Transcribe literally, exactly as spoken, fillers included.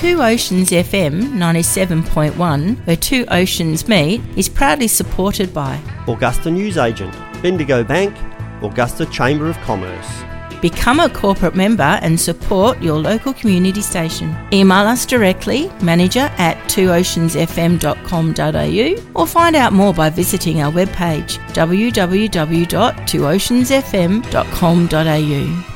Two Oceans F M ninety-seven point one, where Two Oceans meet, is proudly supported by Augusta Newsagent, Bendigo Bank, Augusta Chamber of Commerce. Become a corporate member and support your local community station. Email us directly, manager at two oceans f m dot com dot a u, or find out more by visiting our webpage w w w dot two oceans f m dot com dot a u.